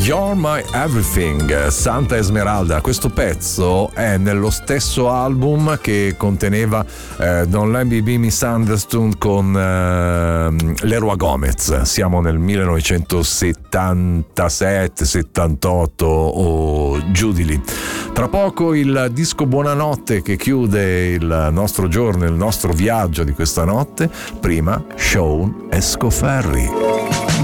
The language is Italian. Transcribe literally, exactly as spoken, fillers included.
You're My Everything, Santa Esmeralda. Questo pezzo è nello stesso album che conteneva eh, Don't Let Me Be Misunderstood con eh, Leroy Gomez. Siamo nel millenovecentosettantasette settantotto o giù di lì. Tra poco il disco Buonanotte che chiude il nostro giorno, il nostro viaggio di questa notte. Prima Sean Escoferri.